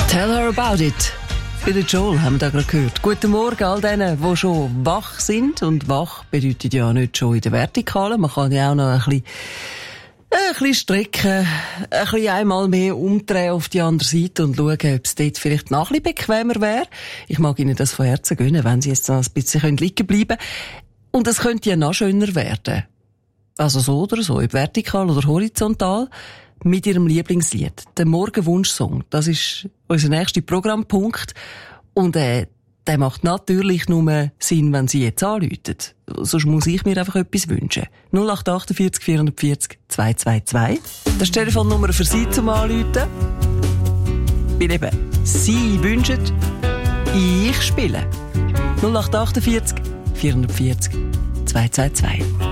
Tell her about it. Für den Joel haben wir da gerade gehört. Guten Morgen all denen, die schon wach sind. Und wach bedeutet ja nicht schon in der Vertikalen. Man kann ja auch noch ein bisschen strecken, ein bisschen einmal mehr umdrehen auf die andere Seite und schauen, ob es dort vielleicht noch ein bisschen bequemer wäre. Ich mag Ihnen das von Herzen gönnen, wenn Sie jetzt noch ein bisschen liegen bleiben können. Und es könnte ja noch schöner werden. Also so oder so, ob vertikal oder horizontal. Mit Ihrem Lieblingslied, der Morgenwunsch-Song. Das ist unser nächster Programmpunkt. Und der macht natürlich nur Sinn, wenn Sie jetzt anrufen. Sonst muss ich mir einfach etwas wünschen. 0848 440 222. Das ist die Telefonnummer für Sie zum Anrufen. Weil eben Sie wünschen, ich spiele. 0848 440 222.